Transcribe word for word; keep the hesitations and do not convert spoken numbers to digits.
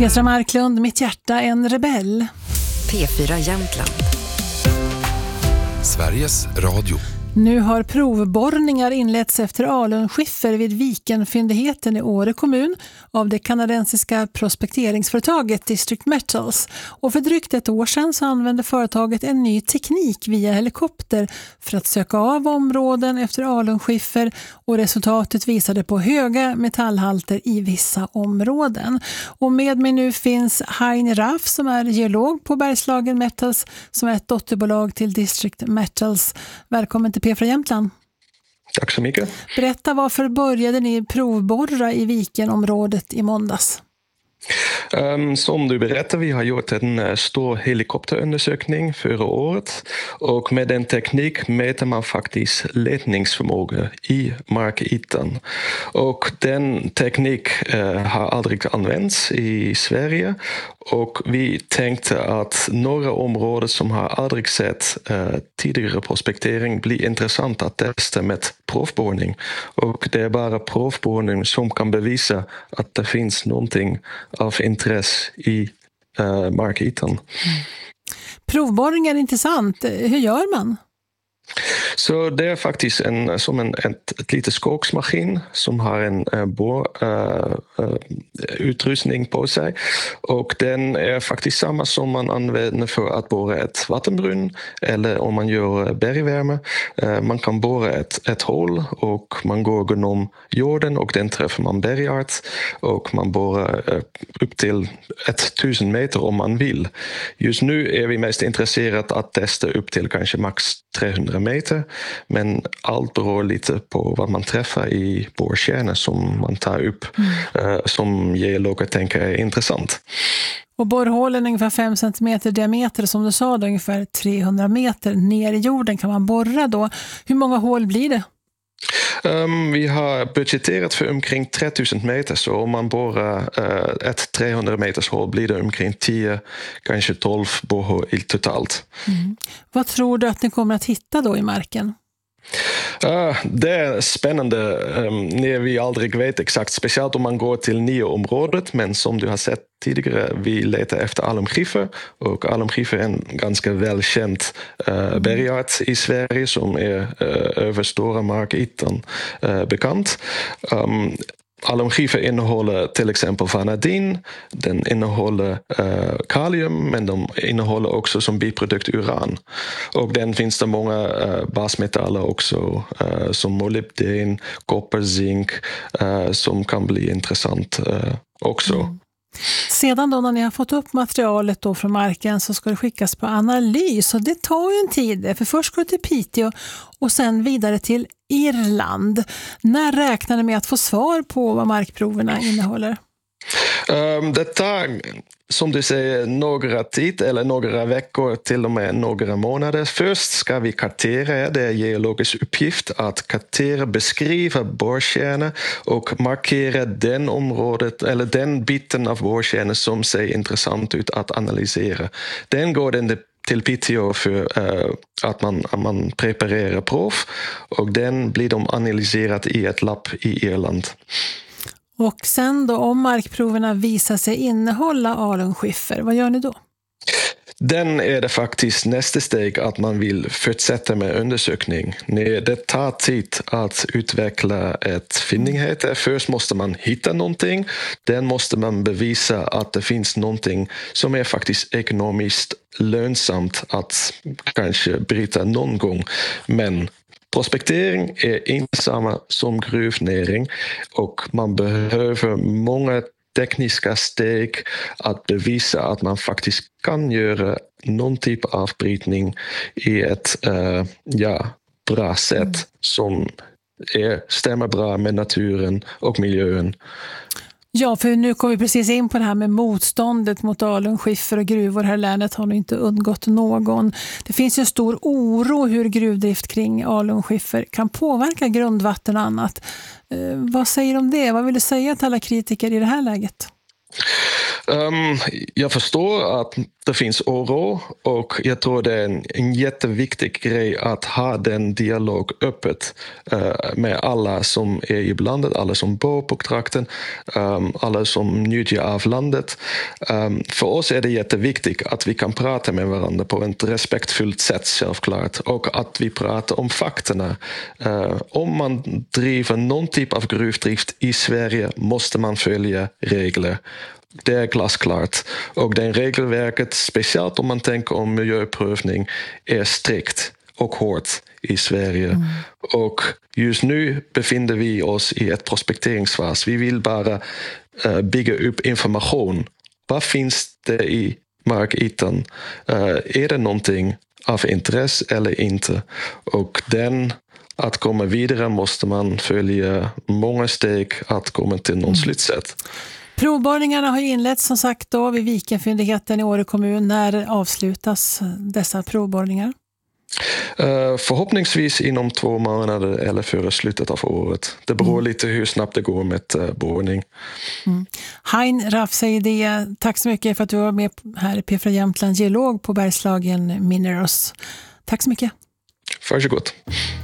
Petra Marklund, Mitt hjärta en rebell. P fyra Jämtland. Sveriges Radio. Nu har provborrningar inletts efter alunskiffer vid Vikenfyndigheten i Åre kommun av det kanadensiska prospekteringsföretaget District Metals. Och för drygt ett år sedan så använde företaget en ny teknik via helikopter för att söka av områden efter alunskiffer, och resultatet visade på höga metallhalter i vissa områden. Och med mig nu finns Heini Raff som är geolog på Bergslagen Metals som är ett dotterbolag till District Metals. Välkommen till P fyra Jämtland. Tack så mycket. Berätta, varför började ni provborra i Vikenområdet i måndags? Um, som du berättar, vi har gjort en uh, stor helikopterundersökning förra året, och med den teknik mäter man faktiskt ledningsförmåga i markytan. Och den teknik uh, har aldrig använts i Sverige, och vi tänkte att några områden som har aldrig sett uh, tidigare prospektering blir intressant att testa med provborrning. Och det är bara provborrning som kan bevisa att det finns någonting av intresse i uh, markytan. Mm. Provborrning är intressant. Hur gör man? Så det är faktiskt en, som en ett, ett litet skogsmaskin som har en uh, bor, uh, uh, utrustning på sig, och den är faktiskt samma som man använder för att borra ett vattenbrunn eller om man gör bergvärme. Uh, man kan borra ett, ett hål och man går genom jorden och den träffar man bergart, och man borrar uh, upp till tusen meter om man vill. Just nu är vi mest intresserade att testa upp till kanske max trehundra meter, men allt beror lite på vad man träffar i borrkärnor som man tar upp, mm. uh, som geologer tänker är intressant. Och borrhålen är ungefär fem centimeter diameter, som du sa, då, ungefär trehundra meter ner i jorden kan man borra då. Hur många hål blir det? Um, vi har budgeterat för omkring tre tusen meter, så om man borrar uh, ett trehundra meters hål blir det omkring tio, kanske tolv borrhål i totalt. Mm. Vad tror du att ni kommer att hitta då i marken? Uh, det är spännande um, när vi aldrig vet exakt, speciellt om man går till nya området, men som du har sett tidigare, vi letar efter alunskiffer, och alunskiffer är en ganska välkänd uh, bergart i Sverige som är uh, över stora markytan uh, bekant. Um, Alunskiffer innehåller till exempel vanadin, den innehåller uh, kalium, men de innehåller också som biprodukt uran. Och den finns det många uh, basmetaller också, uh, som molybden, koppar, zink, uh, som kan bli intressant uh, också. Mm. Sedan då när ni har fått upp materialet då från marken så ska det skickas på analys, och det tar ju en tid, för först går det till Piteå och sen vidare till Irland. När räknar ni med att få svar på vad markproverna innehåller? Um, det tar, som du säger, några tid eller några veckor, till och med några månader. Först ska vi kartera, det är geologisk uppgift att kartera, beskriva borrkärnor och markera den området eller den biten av borrkärnor som ser intressant ut att analysera. Den går den till Piteå för uh, att man, man preparerar prov, och den blir de analyserat i ett labb i Irland. Och sen då, om markproverna visar sig innehålla alunskiffer, vad gör ni då? Den är det faktiskt nästa steg, att man vill fortsätta med undersökning. Det tar tid att utveckla ett fyndighet. Först måste man hitta någonting. Den måste man bevisa att det finns någonting som är faktiskt ekonomiskt lönsamt att kanske bryta någon gång. Men prospektering är inte samma som gruvnäring, och man behöver många tekniska steg att bevisa att man faktiskt kan göra någon typ av brytning i ett uh, ja, bra sätt mm. som är, stämmer bra med naturen och miljön. Ja, för nu kommer vi precis in på det här med motståndet mot alunskiffer och gruvor här i länet har nog inte undgått någon. Det finns ju en stor oro hur gruvdrift kring alunskiffer kan påverka grundvatten och annat. Eh, vad säger du om det? Vad vill du säga till alla kritiker i det här läget? Um, jag förstår att det finns oro och jag tror det är en, en jätteviktig grej att ha den dialog öppet uh, med alla som är i landet, alla som bor på trakten, um, alla som njuter av landet. Um, för oss är det jätteviktigt att vi kan prata med varandra på ett respektfullt sätt, självklart, och att vi pratar om faktorna. Uh, om man driver någon typ av gruvdrift i Sverige måste man följa regler. Det är glasklart. Och det regelverket, speciellt om man tänker om miljöprövning, är strikt och hårt i Sverige. Mm. Och just nu befinner vi oss i ett prospekteringsfas. Vi vill bara uh, bygga upp information. Vad finns det i markytan? Uh, är det någonting av intresse eller inte? Och den att komma vidare måste man följa många steg att komma till någon mm. slutsats. Provborrningarna har inletts som sagt då vid Vikenfyndigheten i Åre kommun. När avslutas dessa provborrningar? Uh, förhoppningsvis inom två månader eller före slutet av året. Det beror mm. lite hur snabbt det går med uh, borrning. Mm. Hein Rafseideh, tack så mycket för att du var med här i P fyra Jämtland, geolog på Bergslagen Minerals. Tack så mycket. Varsågod.